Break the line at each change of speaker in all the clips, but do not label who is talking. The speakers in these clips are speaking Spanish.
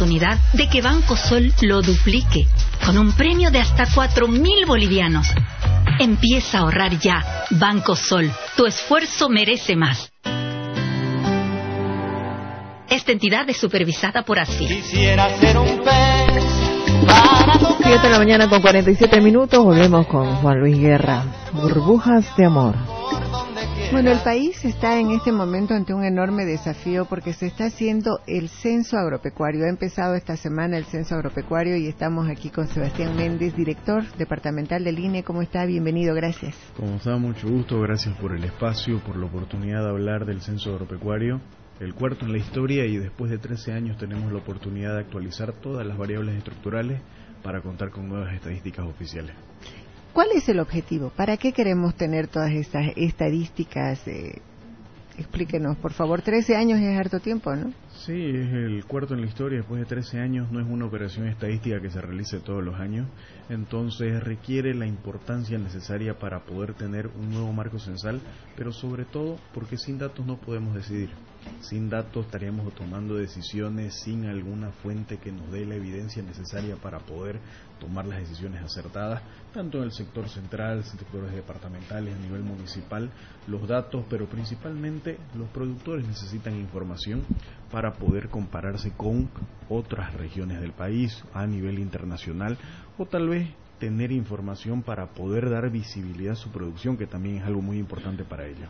oportunidad de que Banco Sol lo duplique, con un premio de hasta 4.000 bolivianos. Empieza a ahorrar ya. Banco Sol, tu esfuerzo merece más. Esta entidad es supervisada por ASFI.
Quisiera ser un pez.
7 de la mañana con 47 minutos, volvemos con Juan Luis Guerra. Burbujas de amor.
Bueno, el país está en este momento ante un enorme desafío porque se está haciendo el censo agropecuario. Ha empezado esta semana el censo agropecuario y estamos aquí con Sebastián Méndez, director departamental del INE. ¿Cómo está? Bienvenido, gracias.
Como está, mucho gusto, gracias por el espacio, por la oportunidad de hablar del censo agropecuario. El cuarto en la historia, y después de 13 años tenemos la oportunidad de actualizar todas las variables estructurales para contar con nuevas estadísticas oficiales.
¿Cuál es el objetivo? ¿Para qué queremos tener todas estas estadísticas? Explíquenos, por favor. 13 años es harto tiempo, ¿no?
Sí, es el cuarto en la historia. Después de 13 años no es una operación estadística que se realice todos los años, entonces requiere la importancia necesaria para poder tener un nuevo marco censal, pero sobre todo porque sin datos no podemos decidir. Sin datos estaríamos tomando decisiones sin alguna fuente que nos dé la evidencia necesaria para poder tomar las decisiones acertadas, tanto en el sector central, sectores departamentales, a nivel municipal. Los datos, pero principalmente los productores necesitan información para poder compararse con otras regiones del país a nivel internacional, o tal vez tener información para poder dar visibilidad a su producción, que también es algo muy importante para ella.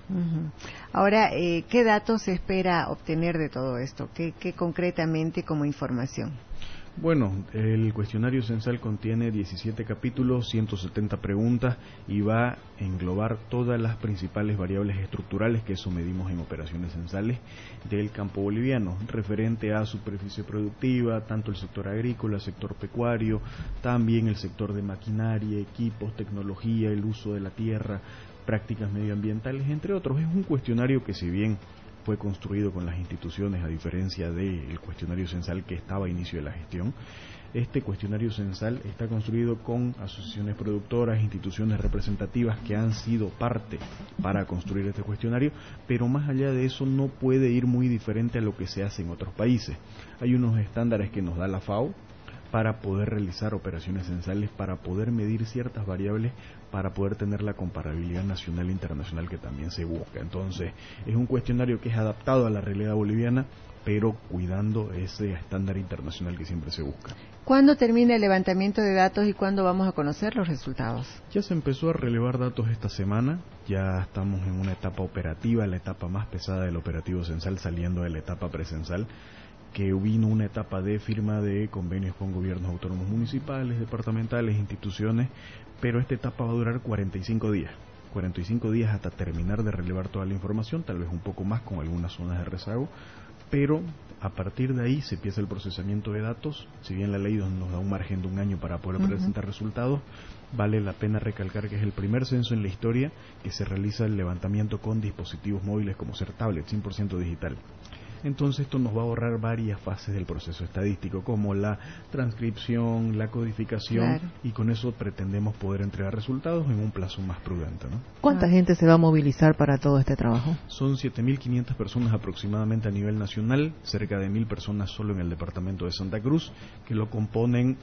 Ahora, ¿qué datos se espera obtener de todo esto? ¿Qué concretamente como información?
Bueno, el cuestionario censal contiene 17 capítulos, 170 preguntas y va a englobar todas las principales variables estructurales que eso medimos en operaciones censales del campo boliviano, referente a superficie productiva, tanto el sector agrícola, el sector pecuario, también el sector de maquinaria, equipos, tecnología, el uso de la tierra, prácticas medioambientales, entre otros. Es un cuestionario que, si bien fue construido con las instituciones, a diferencia del cuestionario censal que estaba a inicio de la gestión, este cuestionario censal está construido con asociaciones productoras, instituciones representativas que han sido parte para construir este cuestionario, pero más allá de eso no puede ir muy diferente a lo que se hace en otros países. Hay unos estándares que nos da la FAO para poder realizar operaciones censales, para poder medir ciertas variables, para poder tener la comparabilidad nacional e internacional que también se busca. Entonces, es un cuestionario que es adaptado a la realidad boliviana, pero cuidando ese estándar internacional que siempre se busca.
¿Cuándo termina el levantamiento de datos y cuándo vamos a conocer los resultados?
Ya se empezó a relevar datos esta semana, ya estamos en una etapa operativa, la etapa más pesada del operativo censal, saliendo de la etapa precensal, que vino una etapa de firma de convenios con gobiernos autónomos municipales, departamentales, instituciones, pero esta etapa va a durar 45 días. 45 días hasta terminar de relevar toda la información, tal vez un poco más con algunas zonas de rezago, pero a partir de ahí se empieza el procesamiento de datos. Si bien la ley nos da un margen de un año para poder presentar resultados, vale la pena recalcar que es el primer censo en la historia que se realiza el levantamiento con dispositivos móviles como ser tablet, 100% digital. Entonces esto nos va a ahorrar varias fases del proceso estadístico, como la transcripción, la codificación, claro, y con eso pretendemos poder entregar resultados en un plazo más prudente, ¿no?
¿Cuánta gente se va a movilizar para todo este trabajo?
Son 7.500 personas aproximadamente a nivel nacional, cerca de 1.000 personas solo en el departamento de Santa Cruz, que lo componen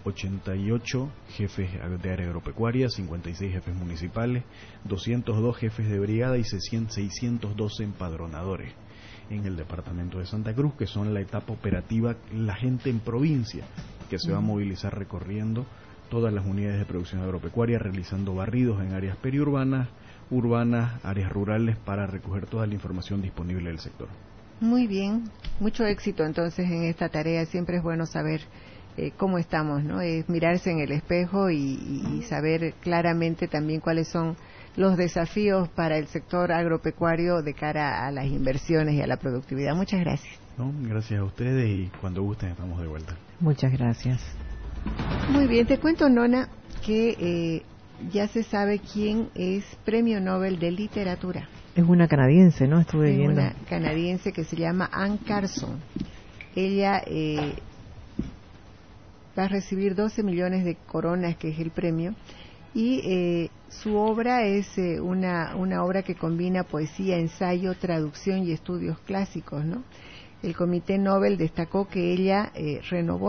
88 jefes de área agropecuaria, 56 jefes municipales, 202 jefes de brigada y 612 empadronadores en el departamento de Santa Cruz, que son la etapa operativa, la gente en provincia que se va a movilizar recorriendo todas las unidades de producción agropecuaria, realizando barridos en áreas periurbanas, urbanas, áreas rurales, para recoger toda la información disponible del sector.
Muy bien, mucho éxito entonces en esta tarea. Siempre es bueno saber cómo estamos, ¿no? Es mirarse en el espejo y saber claramente también cuáles son los desafíos para el sector agropecuario de cara a las inversiones y a la productividad. Muchas gracias.
No, gracias a ustedes, y cuando gusten estamos de vuelta.
Muchas gracias.
Muy bien, te cuento, Nona, que ya se sabe quién es Premio Nobel de Literatura.
Es una canadiense, ¿no? Estuve viendo.
Una canadiense que se llama Anne Carson. Ella va a recibir 12 millones de coronas, que es el premio, y su obra es una obra que combina poesía, ensayo, traducción y estudios clásicos, ¿no? El Comité Nobel destacó que ella renovó